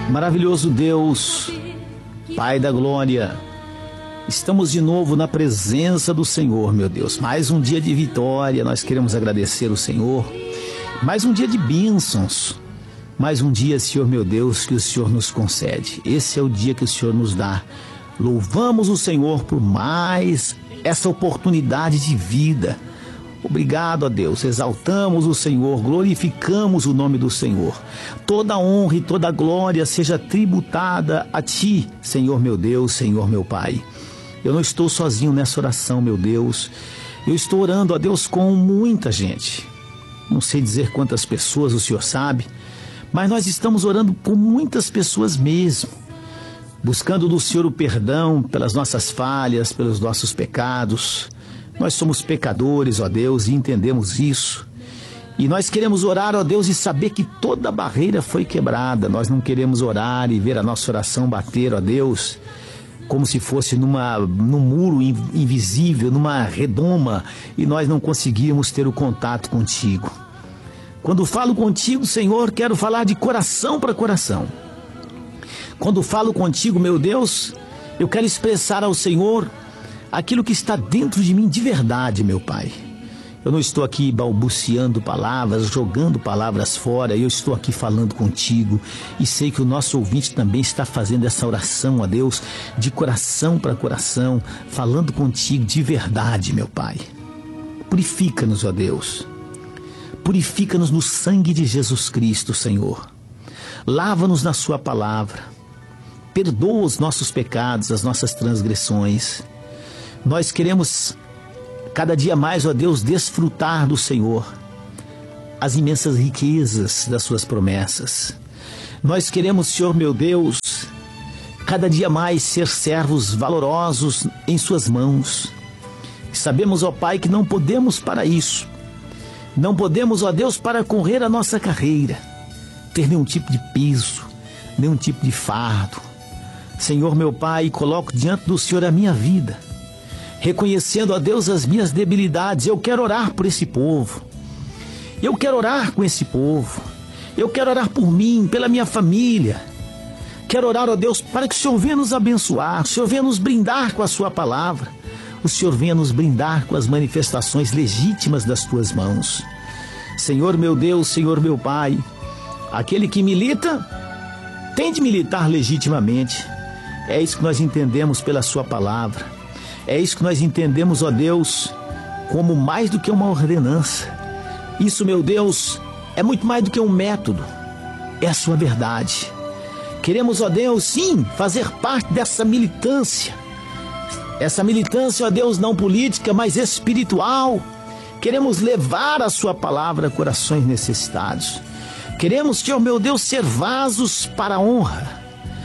Maravilhoso Deus, Pai da glória, estamos de novo na presença do Senhor, meu Deus. Mais um dia de vitória, nós queremos agradecer o Senhor. Mais um dia de bênçãos, mais um dia, Senhor meu Deus, que o Senhor nos concede. Esse é o dia que o Senhor nos dá. Louvamos o Senhor por mais essa oportunidade de vida. Obrigado a Deus, exaltamos o Senhor, glorificamos o nome do Senhor. Toda honra e toda glória seja tributada a Ti, Senhor meu Deus, Senhor meu Pai. Eu não estou sozinho nessa oração, meu Deus. Eu estou orando a Deus com muita gente. Não sei dizer quantas pessoas, o Senhor sabe, mas nós estamos orando por muitas pessoas mesmo. Buscando do Senhor o perdão pelas nossas falhas, pelos nossos pecados. Nós somos pecadores, ó Deus, e entendemos isso. E nós queremos orar, ó Deus, e saber que toda barreira foi quebrada. Nós não queremos orar e ver a nossa oração bater, ó Deus, como se fosse num muro invisível, numa redoma, e nós não conseguíamos ter o contato contigo. Quando falo contigo, Senhor, quero falar de coração para coração. Quando falo contigo, meu Deus, eu quero expressar ao Senhor aquilo que está dentro de mim de verdade, meu Pai. Eu não estou aqui balbuciando palavras, jogando palavras fora. Eu estou aqui falando contigo e sei que o nosso ouvinte também está fazendo essa oração a Deus de coração para coração, falando contigo de verdade, meu Pai. Purifica-nos, ó Deus. Purifica-nos no sangue de Jesus Cristo, Senhor. Lava-nos na sua palavra. Perdoa os nossos pecados, as nossas transgressões. Nós queremos cada dia mais, ó Deus, desfrutar do Senhor, as imensas riquezas das suas promessas. Nós queremos, Senhor meu Deus, cada dia mais ser servos valorosos em suas mãos. Sabemos, ó Pai, que não podemos para isso. Não podemos, ó Deus, para correr a nossa carreira, ter nenhum tipo de peso, nenhum tipo de fardo. Senhor meu Pai, coloco diante do Senhor a minha vida, reconhecendo, ó Deus, as minhas debilidades. Eu quero orar por esse povo. Eu quero orar com esse povo. Eu quero orar por mim, pela minha família. Quero orar, ó Deus, para que o Senhor venha nos abençoar. O Senhor venha nos brindar com a sua palavra. O Senhor venha nos brindar com as manifestações legítimas das tuas mãos. Senhor meu Deus, Senhor meu Pai, aquele que milita, tem de militar legitimamente. É isso que nós entendemos pela sua palavra. É isso que nós entendemos, ó Deus, como mais do que uma ordenança. Isso, meu Deus, é muito mais do que um método. É a sua verdade. Queremos, ó Deus, sim, fazer parte dessa militância. Essa militância, ó Deus, não política, mas espiritual. Queremos levar a sua palavra a corações necessitados. Queremos, Senhor, meu Deus, ser vasos para a honra.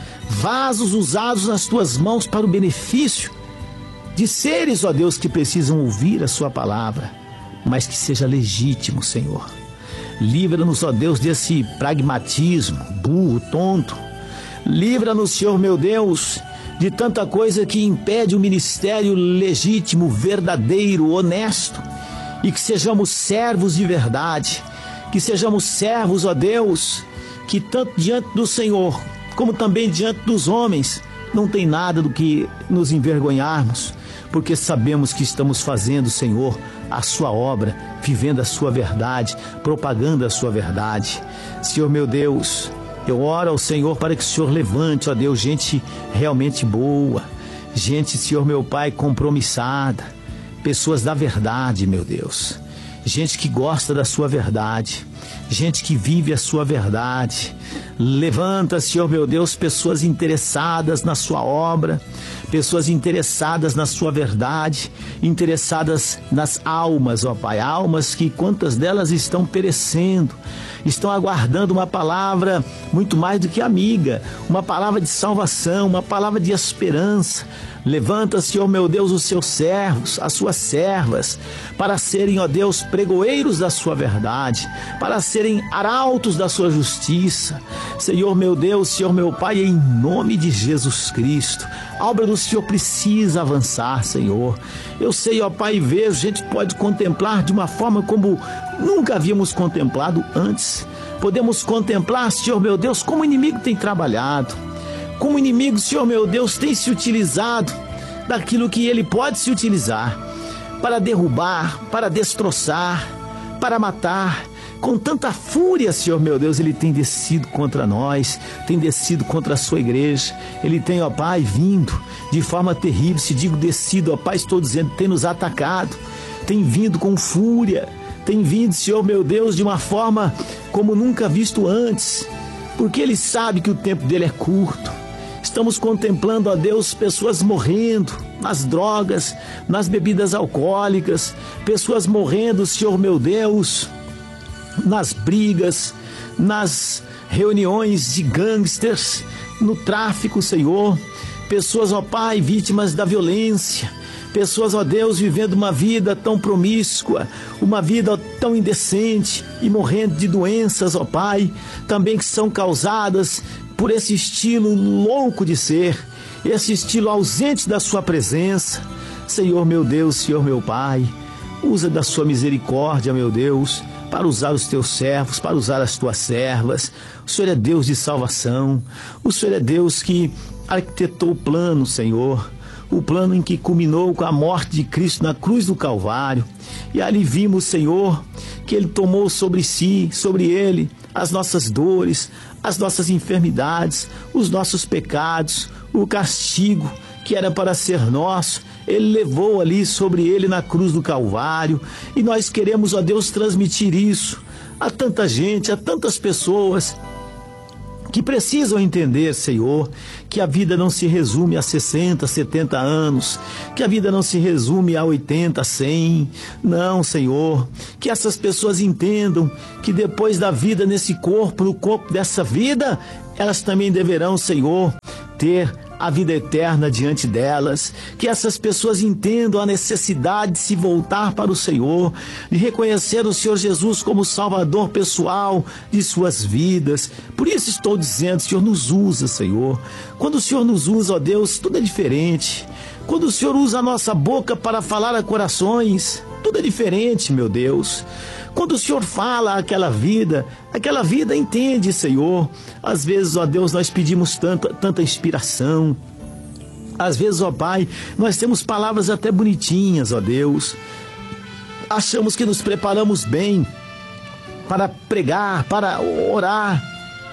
Vasos usados nas tuas mãos para o benefício de seres, ó Deus, que precisam ouvir a sua palavra, mas que seja legítimo, Senhor. Livra-nos, ó Deus, desse pragmatismo burro, tonto. Livra-nos, Senhor, meu Deus, de tanta coisa que impede o ministério legítimo, verdadeiro, honesto, e que sejamos servos de verdade, que sejamos servos, ó Deus, que tanto diante do Senhor, como também diante dos homens, não tem nada do que nos envergonharmos, porque sabemos que estamos fazendo, Senhor, a sua obra, vivendo a sua verdade, propagando a sua verdade. Senhor meu Deus, eu oro ao Senhor para que o Senhor levante, ó Deus, gente realmente boa, gente, Senhor meu Pai, compromissada, pessoas da verdade, meu Deus, gente que gosta da sua verdade, gente que vive a sua verdade. Levanta, Senhor meu Deus, pessoas interessadas na sua obra, pessoas interessadas na sua verdade, interessadas nas almas, ó Pai, almas que quantas delas estão perecendo, estão aguardando uma palavra muito mais do que amiga, uma palavra de salvação, uma palavra de esperança. Levanta, Senhor meu Deus, os seus servos, as suas servas, para serem, ó Deus, pregoeiros da sua verdade, para serem arautos da sua justiça. Senhor meu Deus, Senhor meu Pai, em nome de Jesus Cristo, a obra do Senhor precisa avançar, Senhor. Eu sei, ó Pai, e vejo, a gente pode contemplar de uma forma como nunca havíamos contemplado antes. podemos contemplar, Senhor meu Deus, como o inimigo tem trabalhado, como o inimigo, Senhor meu Deus, tem se utilizado daquilo que ele pode se utilizar para derrubar, para destroçar, para matar. Com tanta fúria, Senhor meu Deus, ele tem descido contra nós, tem descido contra a sua igreja. Ele tem, ó Pai, vindo de forma terrível. Se digo descido, ó Pai, estou dizendo, tem nos atacado, tem vindo com fúria, tem vindo, Senhor meu Deus, de uma forma como nunca visto antes, porque ele sabe que o tempo dele é curto. Estamos contemplando, ó Deus, pessoas morrendo nas drogas, nas bebidas alcoólicas, pessoas morrendo, Senhor meu Deus, nas brigas, nas reuniões de gangsters, no tráfico, Senhor. Pessoas, ó Pai, vítimas da violência. Pessoas, ó Deus, vivendo uma vida tão promíscua, uma vida tão indecente e morrendo de doenças, ó Pai, também que são causadas por esse estilo louco de ser, esse estilo ausente da sua presença. Senhor meu Deus, Senhor meu Pai, usa da sua misericórdia, meu Deus, para usar os teus servos, para usar as tuas servas. O Senhor é Deus de salvação, o Senhor é Deus que arquitetou o plano, Senhor, o plano em que culminou com a morte de Cristo na cruz do Calvário. E ali vimos, Senhor, que Ele tomou sobre si, sobre Ele, as nossas dores, as nossas enfermidades, os nossos pecados, o castigo que era para ser nosso, Ele levou ali sobre Ele na cruz do Calvário. E nós queremos, ó Deus, transmitir isso a tanta gente, a tantas pessoas que precisam entender, Senhor, que a vida não se resume a 60, 70 anos, que a vida não se resume a 80, 100, não, Senhor, que essas pessoas entendam que depois da vida nesse corpo, no corpo dessa vida, elas também deverão, Senhor, ter a vida eterna diante delas, que essas pessoas entendam a necessidade de se voltar para o Senhor, de reconhecer o Senhor Jesus como Salvador pessoal de suas vidas. Por isso estou dizendo, Senhor, nos usa, Senhor. Quando o Senhor nos usa, ó Deus, tudo é diferente. Quando o Senhor usa a nossa boca para falar a corações, tudo é diferente, meu Deus. Quando o Senhor fala aquela vida entende, Senhor. Às vezes, ó Deus, nós pedimos tanta inspiração. Às vezes, ó Pai, nós temos palavras até bonitinhas, ó Deus. Achamos que nos preparamos bem para pregar, para orar.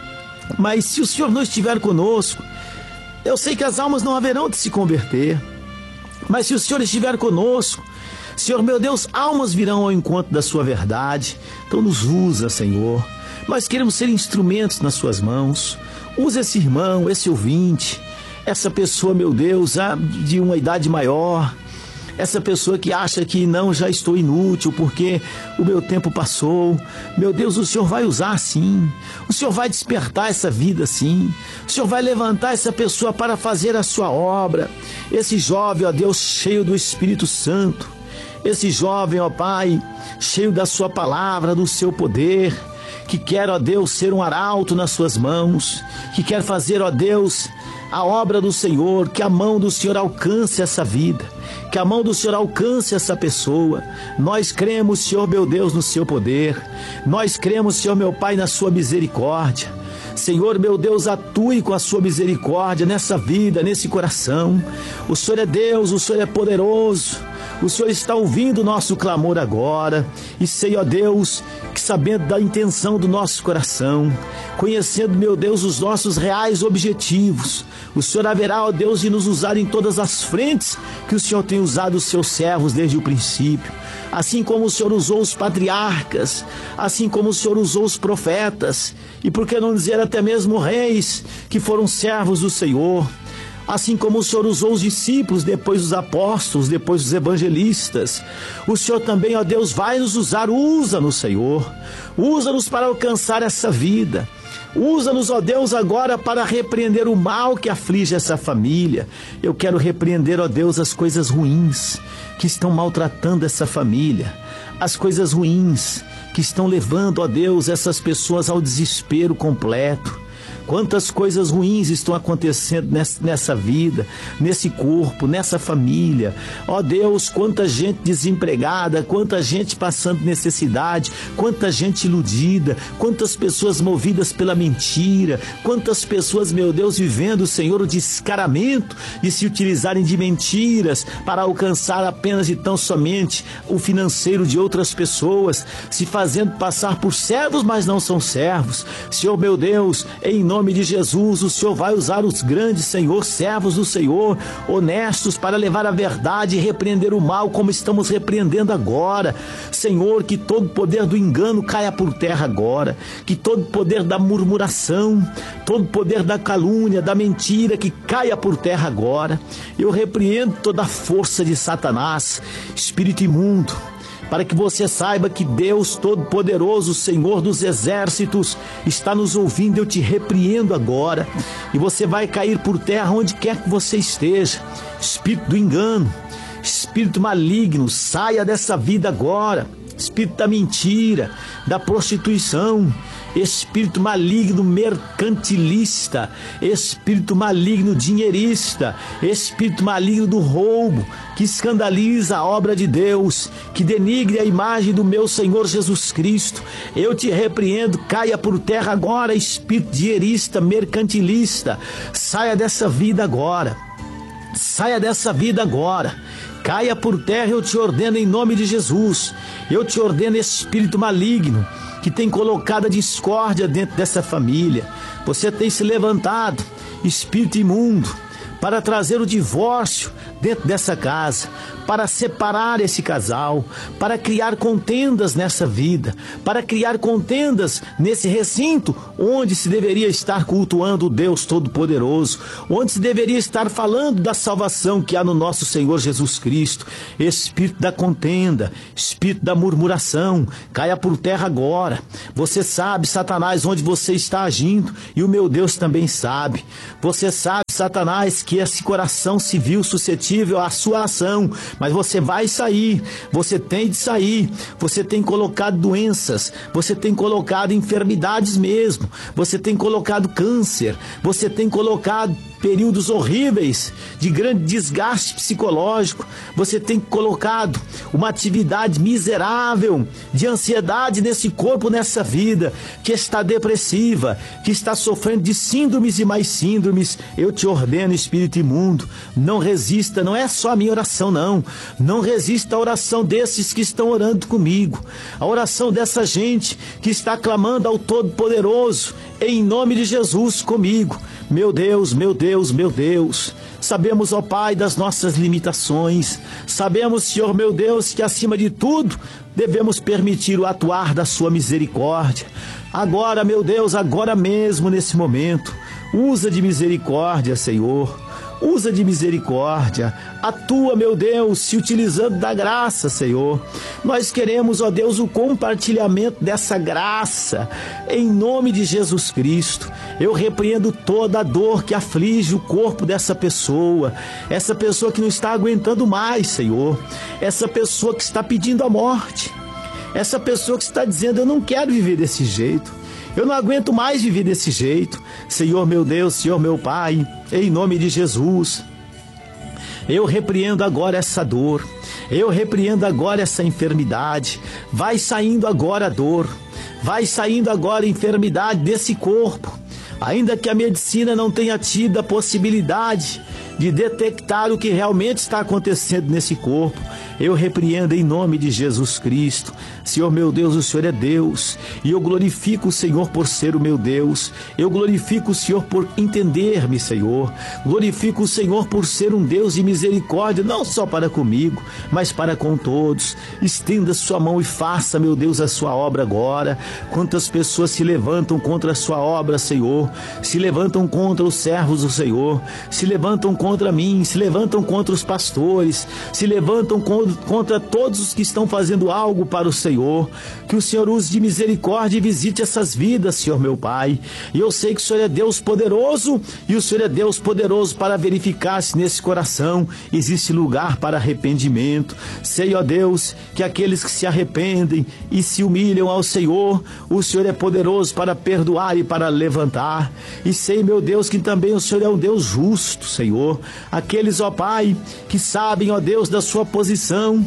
Mas se o Senhor não estiver conosco, eu sei que as almas não haverão de se converter. Mas se o Senhor estiver conosco, Senhor meu Deus, almas virão ao encontro da sua verdade. Então nos usa, Senhor. Nós queremos ser instrumentos nas suas mãos. Usa esse irmão, esse ouvinte, essa pessoa, meu Deus, de uma idade maior, essa pessoa que acha que não, já estou inútil porque o meu tempo passou. Meu Deus, o Senhor vai usar sim. O Senhor vai despertar essa vida sim. O Senhor vai levantar essa pessoa para fazer a sua obra. Esse jovem, ó Deus, cheio do Espírito Santo. Esse jovem, ó Pai, cheio da sua palavra, do seu poder, que quer, ó Deus, ser um arauto nas suas mãos, que quer fazer, ó Deus, a obra do Senhor, que a mão do Senhor alcance essa vida, que a mão do Senhor alcance essa pessoa. Nós cremos, Senhor meu Deus, no seu poder. Nós cremos, Senhor meu Pai, na sua misericórdia. Senhor meu Deus, atue com a sua misericórdia nessa vida, nesse coração. O Senhor é Deus, o Senhor é poderoso. O Senhor está ouvindo o nosso clamor agora. E sei, ó Deus, que sabendo da intenção do nosso coração, conhecendo, meu Deus, os nossos reais objetivos, o Senhor haverá, ó Deus, de nos usar em todas as frentes que o Senhor tem usado os seus servos desde o princípio. Assim como o Senhor usou os patriarcas, assim como o Senhor usou os profetas, e por que não dizer até mesmo reis que foram servos do Senhor. Assim como o Senhor usou os discípulos, depois os apóstolos, depois os evangelistas, o Senhor também, ó Deus, vai nos usar. Usa-nos, Senhor, usa-nos para alcançar essa vida. Usa-nos, ó Deus, agora para repreender o mal que aflige essa família. Eu quero repreender, ó Deus, as coisas ruins que estão maltratando essa família, as coisas ruins que estão levando, ó Deus, essas pessoas ao desespero completo. Quantas coisas ruins estão acontecendo nessa vida, nesse corpo, nessa família. Ó Deus, quanta gente desempregada, quanta gente passando necessidade, quanta gente iludida, quantas pessoas movidas pela mentira, quantas pessoas, meu Deus, vivendo, Senhor, o descaramento de se utilizarem de mentiras para alcançar apenas e tão somente o financeiro de outras pessoas, se fazendo passar por servos, mas não são servos. Senhor, meu Deus, em nome de Jesus, o Senhor vai usar os grandes, Senhor, servos do Senhor, honestos, para levar a verdade e repreender o mal, como estamos repreendendo agora. Senhor, que todo poder do engano caia por terra agora, que todo poder da murmuração, todo poder da calúnia, da mentira, que caia por terra agora. Eu repreendo toda a força de Satanás, espírito imundo, para que você saiba que Deus Todo-Poderoso, Senhor dos Exércitos, está nos ouvindo. Eu te repreendo agora, e você vai cair por terra onde quer que você esteja. Espírito do engano, espírito maligno, saia dessa vida agora. Espírito da mentira, da prostituição, espírito maligno mercantilista, espírito maligno dinheirista, espírito maligno do roubo, que escandaliza a obra de Deus, que denigre a imagem do meu Senhor Jesus Cristo. Eu te repreendo, caia por terra agora, espírito dinheirista, mercantilista, saia dessa vida agora, saia dessa vida agora. Caia por terra, eu te ordeno em nome de Jesus. Eu te ordeno, espírito maligno, que tem colocado a discórdia dentro dessa família. Você tem se levantado, espírito imundo, para trazer o divórcio dentro dessa casa, para separar esse casal, para criar contendas nessa vida, para criar contendas nesse recinto onde se deveria estar cultuando o Deus Todo-Poderoso, onde se deveria estar falando da salvação que há no nosso Senhor Jesus Cristo. Espírito da contenda, espírito da murmuração, caia por terra agora. Você sabe, Satanás, onde você está agindo, e o meu Deus também sabe. Você sabe, Satanás, que esse coração se viu suscetível à sua ação, mas você vai sair, você tem de sair. Você tem colocado doenças, você tem colocado enfermidades mesmo, você tem colocado câncer, você tem colocado períodos horríveis de grande desgaste psicológico, você tem colocado uma atividade miserável de ansiedade nesse corpo, nessa vida, que está depressiva, que está sofrendo de síndromes e mais síndromes. Eu te ordeno, espírito imundo, não resista, não é só a minha oração, não resista à oração desses que estão orando comigo, a oração dessa gente que está clamando ao Todo-Poderoso, em nome de Jesus comigo. Meu Deus, meu Deus, meu Deus, sabemos, ó Pai, das nossas limitações, sabemos, Senhor, meu Deus, que acima de tudo devemos permitir o atuar da sua misericórdia. Agora, meu Deus, agora mesmo, nesse momento, usa de misericórdia, Senhor. Usa de misericórdia, atua, meu Deus, se utilizando da graça, Senhor. Nós queremos, ó Deus, o compartilhamento dessa graça, em nome de Jesus Cristo. Eu repreendo toda a dor que aflige o corpo dessa pessoa, essa pessoa que não está aguentando mais, Senhor, essa pessoa que está pedindo a morte, essa pessoa que está dizendo: eu não quero viver desse jeito, eu não aguento mais viver desse jeito. Senhor meu Deus, Senhor meu Pai, em nome de Jesus, eu repreendo agora essa dor, eu repreendo agora essa enfermidade. Vai saindo agora a dor, vai saindo agora a enfermidade desse corpo. Ainda que a medicina não tenha tido a possibilidade de detectar o que realmente está acontecendo nesse corpo, eu repreendo em nome de Jesus Cristo. Senhor meu Deus, o Senhor é Deus, e eu glorifico o Senhor por ser o meu Deus. Eu glorifico o Senhor por entender-me, Senhor. Glorifico o Senhor por ser um Deus de misericórdia, não só para comigo, mas para com todos. Estenda sua mão e faça, meu Deus, a sua obra agora. Quantas pessoas se levantam contra a sua obra, Senhor, se levantam contra os servos do Senhor, se levantam contra mim, se levantam contra os pastores, se levantam contra contra todos os que estão fazendo algo para o Senhor. Que o Senhor use de misericórdia e visite essas vidas, Senhor meu Pai. E eu sei que o Senhor é Deus poderoso, e o Senhor é Deus poderoso para verificar se nesse coração existe lugar para arrependimento. Sei, ó Deus, que aqueles que se arrependem e se humilham ao Senhor, o Senhor é poderoso para perdoar e para levantar. E sei, meu Deus, que também o Senhor é um Deus justo, Senhor. Aqueles, ó Pai, que sabem, ó Deus, da sua posição,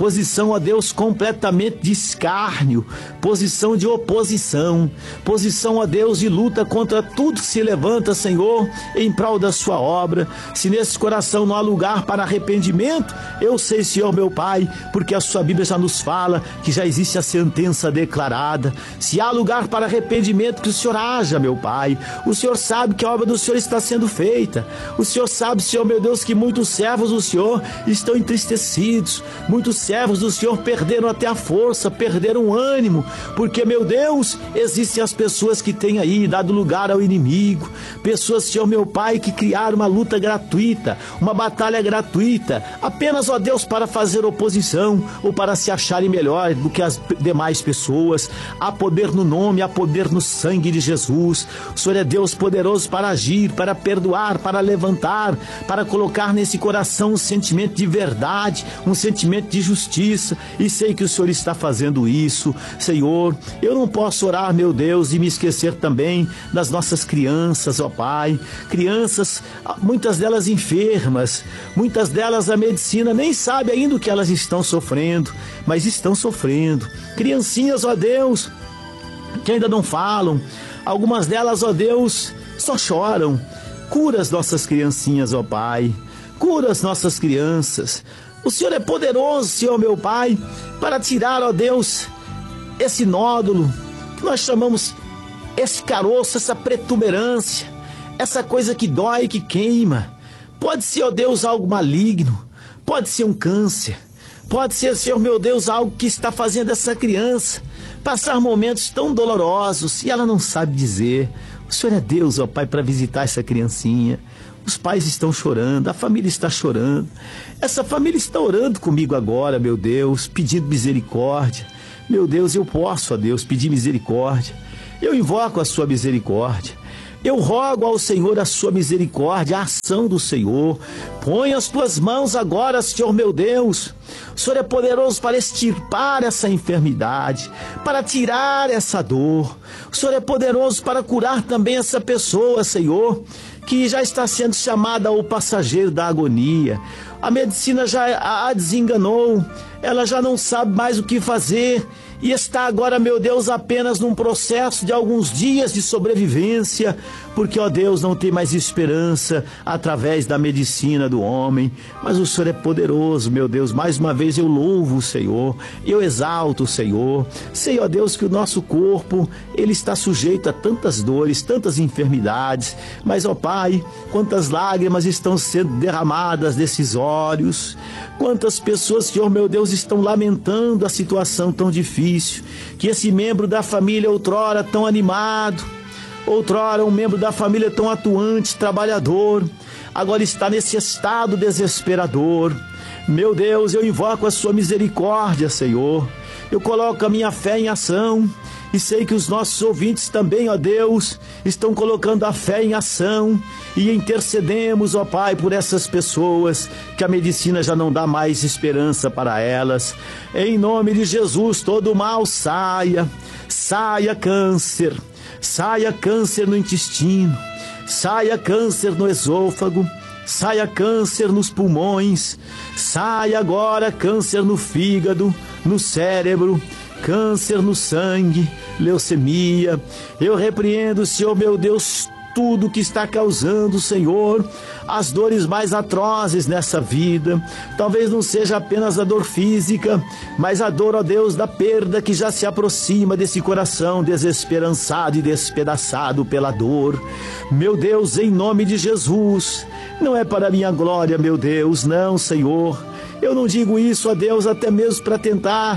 ó Deus, completamente de escárnio, posição de oposição, posição, ó Deus, de luta contra tudo que se levanta, Senhor, em prol da sua obra. Se nesse coração não há lugar para arrependimento, eu sei, Senhor meu Pai, porque a sua Bíblia já nos fala que já existe a sentença declarada. Se há lugar para arrependimento, que o Senhor haja, meu Pai. O Senhor sabe que a obra do Senhor está sendo feita. O Senhor sabe, Senhor meu Deus, que muitos servos do Senhor estão entristecidos. Muitos servos do Senhor perderam até a força, perderam o ânimo, porque, meu Deus, existem as pessoas que têm aí dado lugar ao inimigo. Pessoas, Senhor meu Pai, que criaram uma luta gratuita, uma batalha gratuita, apenas, ó Deus, para fazer oposição ou para se acharem melhor do que as demais pessoas. Há poder no nome, há poder no sangue de Jesus. O Senhor é Deus poderoso para agir, para perdoar, para levantar, para colocar nesse coração um sentimento de verdade, um sentimento de justiça, e sei que o Senhor está fazendo isso. Senhor, eu não posso orar, meu Deus, e me esquecer também das nossas crianças, ó Pai. Crianças, muitas delas enfermas, muitas delas a medicina nem sabe ainda o que elas estão sofrendo, mas estão sofrendo. Criancinhas, ó Deus, que ainda não falam, algumas delas, ó Deus, só choram. Cura as nossas criancinhas, ó Pai, cura as nossas crianças. O Senhor é poderoso, Senhor meu Pai, para tirar, ó Deus, esse nódulo que nós chamamos, esse caroço, essa protuberância, essa coisa que dói, que queima. Pode ser, ó Deus, algo maligno, pode ser um câncer, pode ser, Senhor meu Deus, algo que está fazendo essa criança passar momentos tão dolorosos e ela não sabe dizer. O Senhor é Deus, ó Pai, para visitar essa criancinha. Os pais estão chorando, a família está chorando. Essa família está orando comigo agora, meu Deus, pedindo misericórdia. Meu Deus, eu posso, ó Deus, pedir misericórdia. Eu invoco a sua misericórdia. Eu rogo ao Senhor a sua misericórdia, a ação do Senhor. Põe as tuas mãos agora, Senhor meu Deus. O Senhor é poderoso para extirpar essa enfermidade, para tirar essa dor. O Senhor é poderoso para curar também essa pessoa, Senhor, que já está sendo chamada ao passageiro da agonia. A medicina já a desenganou, ela já não sabe mais o que fazer e está agora, meu Deus, apenas num processo de alguns dias de sobrevivência, porque, ó Deus, não tem mais esperança através da medicina do homem. Mas o Senhor é poderoso, meu Deus. Mais uma vez eu louvo o Senhor, eu exalto o Senhor. Sei, ó Deus, que o nosso corpo, ele está sujeito a tantas dores, tantas enfermidades, mas, ó Pai, quantas lágrimas estão sendo derramadas desses olhos, quantas pessoas, Senhor meu Deus, estão lamentando a situação tão difícil, que esse membro da família outrora tão animado, outrora um membro da família tão atuante, trabalhador, agora está nesse estado desesperador. Meu Deus, eu invoco a sua misericórdia, Senhor. Eu coloco a minha fé em ação e sei que os nossos ouvintes também, ó Deus, estão colocando a fé em ação e intercedemos, ó Pai, por essas pessoas que a medicina já não dá mais esperança para elas. Em nome de Jesus, todo mal saia, saia câncer no intestino, saia câncer no esôfago, saia câncer nos pulmões, saia agora câncer no fígado, no cérebro, câncer no sangue, leucemia. Eu repreendo, Senhor meu Deus, tudo que está causando, Senhor, as dores mais atrozes nessa vida. Talvez não seja apenas a dor física, mas a dor, ó Deus, da perda que já se aproxima desse coração desesperançado e despedaçado pela dor. Meu Deus, em nome de Jesus, não é para minha glória, meu Deus, não, Senhor. Eu não digo isso, ó Deus, até mesmo para tentar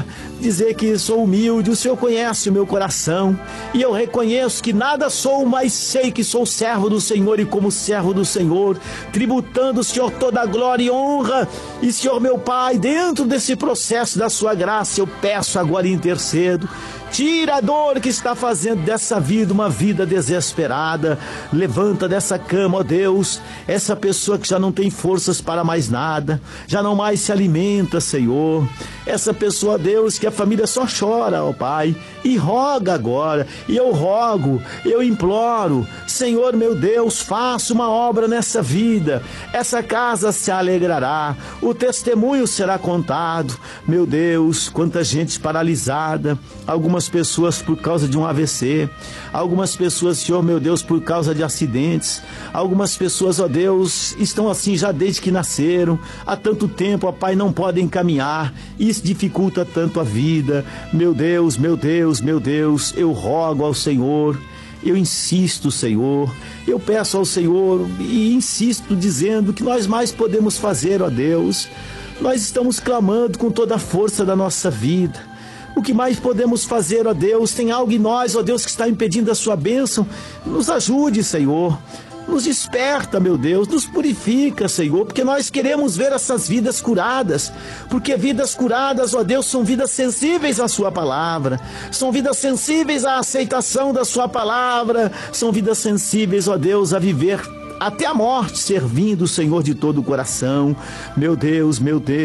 dizer que sou humilde, o Senhor conhece o meu coração e eu reconheço que nada sou, mas sei que sou servo do Senhor e como servo do Senhor, tributando, Senhor, toda a glória e honra. E, Senhor, meu Pai, dentro desse processo da sua graça, eu peço agora e intercedo. Tira a dor que está fazendo dessa vida uma vida desesperada. Levanta dessa cama, ó Deus, essa pessoa que já não tem forças para mais nada, já não mais se alimenta, Senhor. Essa pessoa, ó Deus, que a família só chora, ó Pai, e roga agora. E eu rogo, eu imploro, Senhor meu Deus, faça uma obra nessa vida. Essa casa se alegrará, o testemunho será contado. Meu Deus, quanta gente paralisada, algumas pessoas por causa de um AVC, algumas pessoas, Senhor meu Deus, por causa de acidentes, algumas pessoas, ó Deus, estão assim já desde que nasceram, há tanto tempo, ó Pai, não podem caminhar, isso dificulta tanto a vida. Meu Deus, meu Deus, meu Deus, eu rogo ao Senhor, eu insisto, Senhor, eu peço ao Senhor e insisto dizendo que nós mais podemos fazer, ó Deus. Nós estamos clamando com toda a força da nossa vida. O que mais podemos fazer, ó Deus? Tem algo em nós, ó Deus, que está impedindo a sua bênção. Nos ajude, Senhor. Nos desperta, meu Deus. Nos purifica, Senhor, porque nós queremos ver essas vidas curadas. Porque vidas curadas, ó Deus, são vidas sensíveis à sua palavra. São vidas sensíveis à aceitação da sua palavra. São vidas sensíveis, ó Deus, a viver até a morte, servindo o Senhor de todo o coração. Meu Deus,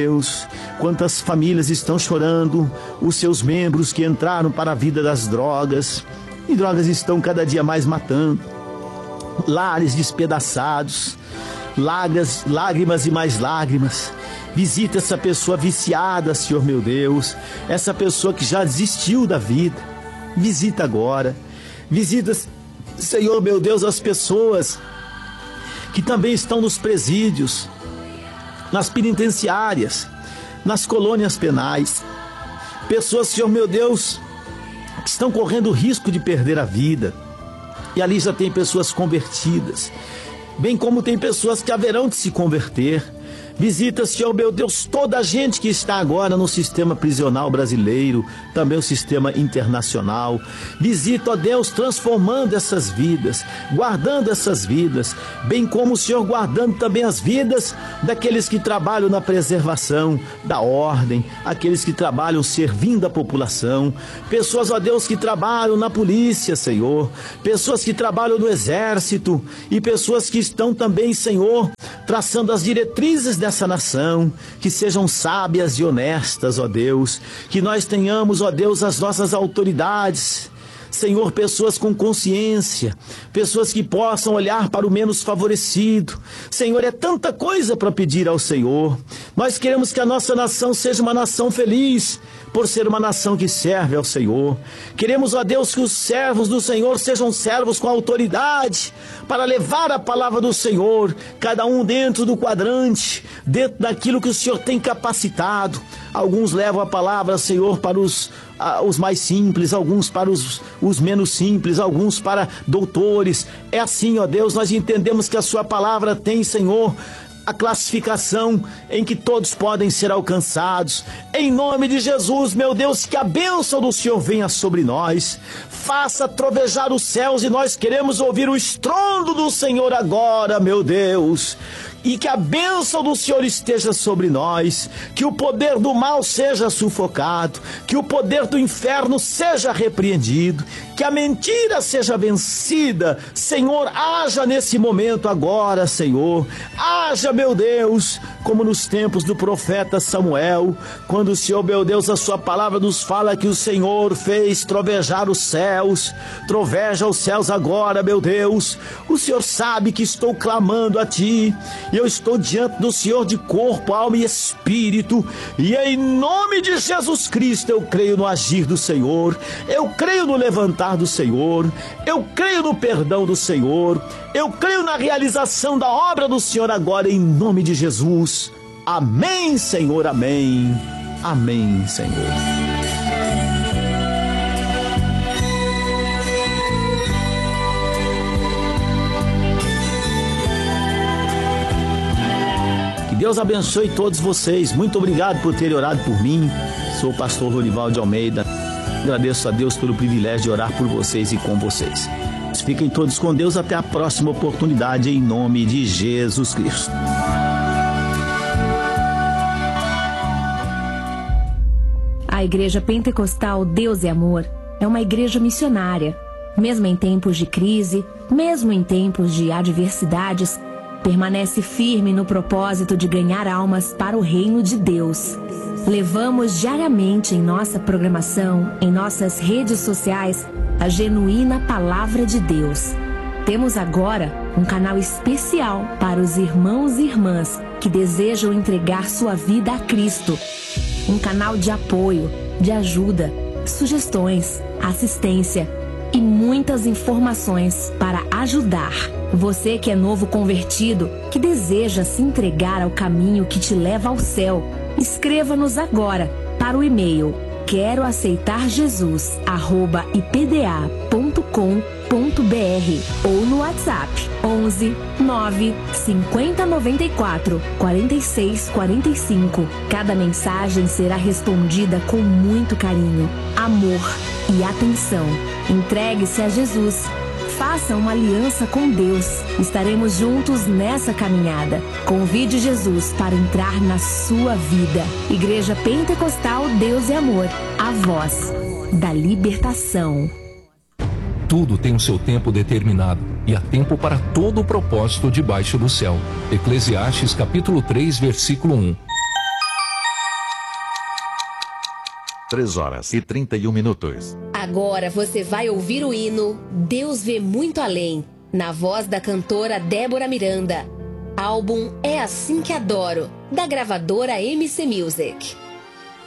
quantas famílias estão chorando, os seus membros que entraram para a vida das drogas, e drogas estão cada dia mais matando, lares despedaçados, lágrimas e mais lágrimas. Visita essa pessoa viciada, Senhor meu Deus, essa pessoa que já desistiu da vida, visita agora. Visita, Senhor meu Deus, as pessoas que também estão nos presídios, nas penitenciárias, nas colônias penais. Pessoas, Senhor meu Deus, que estão correndo o risco de perder a vida. E ali já tem pessoas convertidas, bem como tem pessoas que haverão de se converter. Visita, Senhor meu Deus, toda a gente que está agora no sistema prisional brasileiro, também o sistema internacional. Visita, ó Deus, transformando essas vidas, guardando essas vidas, bem como o Senhor guardando também as vidas daqueles que trabalham na preservação da ordem, aqueles que trabalham servindo a população. Pessoas, ó Deus, que trabalham na polícia, Senhor, pessoas que trabalham no exército e pessoas que estão também, Senhor, traçando as diretrizes dessa nação, que sejam sábias e honestas, ó Deus, que nós tenhamos, ó Deus, as nossas autoridades, Senhor, pessoas com consciência, pessoas que possam olhar para o menos favorecido. Senhor, é tanta coisa para pedir ao Senhor. Nós queremos que a nossa nação seja uma nação feliz, por ser uma nação que serve ao Senhor. Queremos, ó Deus, que os servos do Senhor sejam servos com autoridade, para levar a palavra do Senhor, cada um dentro do quadrante, dentro daquilo que o Senhor tem capacitado. Alguns levam a palavra, Senhor, para os mais simples, alguns para os menos simples, alguns para doutores. É assim, ó Deus, nós entendemos que a sua palavra tem, Senhor, a classificação em que todos podem ser alcançados. Em nome de Jesus, meu Deus, que a bênção do Senhor venha sobre nós, faça trovejar os céus, e nós queremos ouvir o estrondo do Senhor agora, meu Deus. E que a bênção do Senhor esteja sobre nós, que o poder do mal seja sufocado, que o poder do inferno seja repreendido, que a mentira seja vencida. Senhor, haja nesse momento agora, Senhor, haja, meu Deus, como nos tempos do profeta Samuel, quando o Senhor, meu Deus, a sua palavra nos fala que o Senhor fez trovejar os céus. Troveja os céus agora, meu Deus. O Senhor sabe que estou clamando a Ti, e eu estou diante do Senhor de corpo, alma e espírito, e em nome de Jesus Cristo eu creio no agir do Senhor, eu creio no levantar do Senhor, eu creio no perdão do Senhor, eu creio na realização da obra do Senhor agora, em nome de Jesus. Amém, Senhor, amém. Amém, Senhor. Deus abençoe todos vocês. Muito obrigado por terem orado por mim. Sou o pastor Lorival de Almeida. Agradeço a Deus pelo privilégio de orar por vocês e com vocês. Fiquem todos com Deus. Até a próxima oportunidade, em nome de Jesus Cristo. A Igreja Pentecostal Deus é Amor é uma igreja missionária. Mesmo em tempos de crise, mesmo em tempos de adversidades, permanece firme no propósito de ganhar almas para o reino de Deus. Levamos diariamente em nossa programação, em nossas redes sociais, a genuína Palavra de Deus. Temos agora um canal especial para os irmãos e irmãs que desejam entregar sua vida a Cristo. Um canal de apoio, de ajuda, sugestões, assistência e muitas informações para ajudar. Você que é novo convertido, que deseja se entregar ao caminho que te leva ao céu, escreva-nos agora para o e-mail queroaceitarjesus@ipda.com.br ou no WhatsApp 11 9 50 94 46 45. Cada mensagem será respondida com muito carinho, amor e atenção. Entregue-se a Jesus. Faça uma aliança com Deus. Estaremos juntos nessa caminhada. Convide Jesus para entrar na sua vida. Igreja Pentecostal Deus é Amor. A voz da libertação. Tudo tem o seu tempo determinado, e há tempo para todo o propósito debaixo do céu. Eclesiastes capítulo 3, versículo 1. 3h31. Agora você vai ouvir o hino Deus Vê Muito Além, na voz da cantora Débora Miranda. Álbum É Assim Que Adoro, da gravadora MC Music.